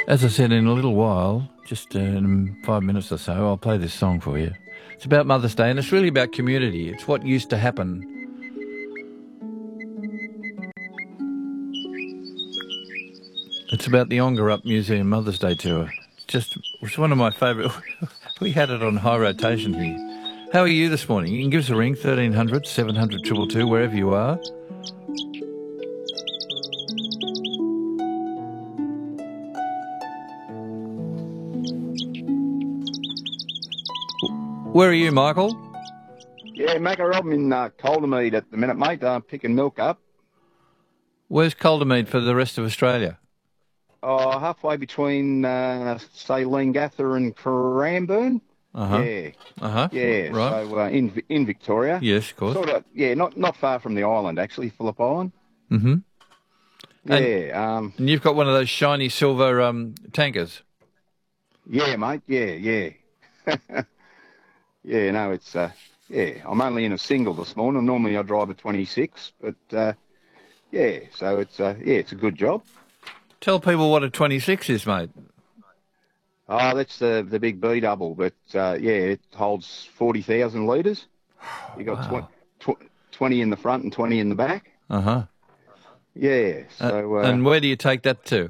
As I said, in a little while, just in 5 minutes or so, I'll play this song for you. It's about Mother's Day, and it's really about community. It's what used to happen. It's about the Ongerup Museum Mother's Day tour. It's one of my favourite. We had it on high rotation here. How are you this morning? You can give us a ring, 1300 700 222, wherever you are. Where are you, Michael? Yeah, Macca, I'm in Caldermead at the minute, mate. Picking milk up. Where's Caldermead for the rest of Australia? Oh, halfway between, say, Leongatha and Cranbourne. Uh-huh. Yeah. Uh-huh. Yeah, Right. so in Victoria. Yes, of course. Sort of, yeah, not far from the island, actually, Phillip Island. Mm-hmm. Yeah. And you've got one of those shiny silver tankers. Yeah, mate. Yeah. Yeah, no, it's, yeah, I'm only in a single this morning. Normally I drive a 26, but, yeah, so it's, yeah, it's a good job. Tell people what a 26 is, mate. Oh, that's the big B double, but yeah, it holds 40,000 litres. You got Wow. 20 in the front and 20 in the back. Uh-huh. Yeah, so and where do you take that to?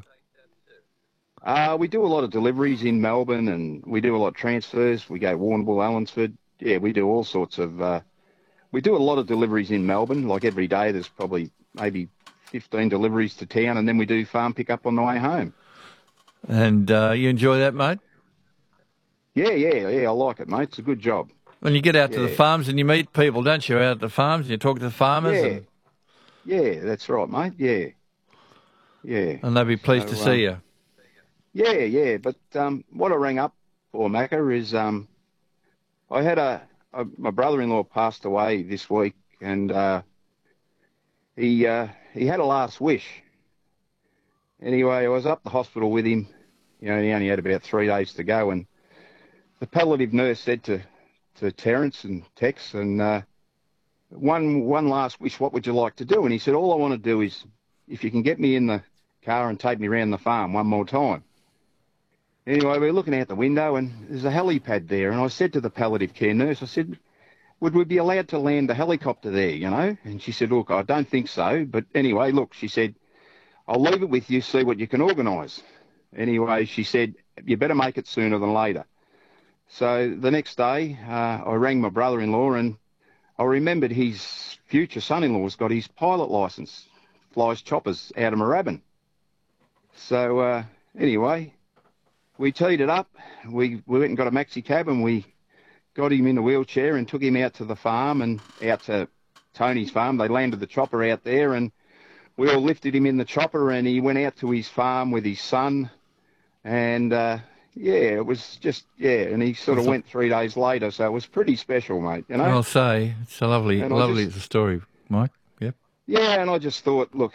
we do a lot of deliveries in Melbourne, and we do a lot of transfers. We go Warrnambool, Allensford. Yeah, we do all sorts of. We do a lot of deliveries in Melbourne. Like every day, there's probably maybe 15 deliveries to town, and then we do farm pickup on the way home. And you enjoy that, mate? Yeah, I like it, mate. It's a good job. When you get out to the farms and you meet people, don't you, out at the farms, and you talk to the farmers? Yeah, that's right, mate. Yeah. And they'll be pleased to see you. Yeah. But what I rang up for, Macca, is I had my brother-in-law passed away this week, and he had a last wish. Anyway, I was up the hospital with him. You know, he only had about 3 days to go, and the palliative nurse said to Terence and Tex, and one last wish, what would you like to do? And he said, all I want to do is if you can get me in the car and take me around the farm one more time. Anyway, we were looking out the window, and there's a helipad there, and I said to the palliative care nurse, I said, would we be allowed to land a helicopter there, you know? And she said, look, I don't think so, but anyway, look, she said, I'll leave it with you, see what you can organise. Anyway, she said, you better make it sooner than later. So the next day, I rang my brother-in-law, and I remembered his future son-in-law's got his pilot licence, flies choppers out of Moorabbin. So anyway, we teed it up. We went and got a maxi cab, and we got him in a wheelchair and took him out to the farm and out to Tony's farm. They landed the chopper out there, and we all lifted him in the chopper, and he went out to his farm with his son. And, yeah, it was just, and he sort of went 3 days later, so it was pretty special, mate, you know? I'll say, it's a lovely And story, Mike. Yep. Yeah, and I just thought, look,